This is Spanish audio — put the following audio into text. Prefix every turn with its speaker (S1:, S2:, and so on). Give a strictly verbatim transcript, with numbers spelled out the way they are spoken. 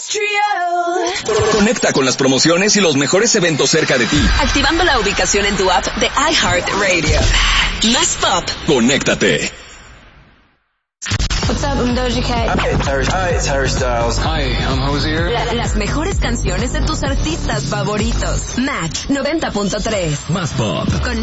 S1: Conecta con las promociones y los mejores eventos cerca de ti.
S2: Activando la ubicación en tu app de iHeartRadio. Más pop.
S1: Conéctate.
S3: What's up, I'm Doja Cat.
S4: Hi, it's Harry, Hi, it's Harry Styles.
S5: Hi, I'm Hozier.
S2: La, las mejores canciones de tus artistas favoritos. Match noventa punto tres.
S1: Más pop.
S2: Con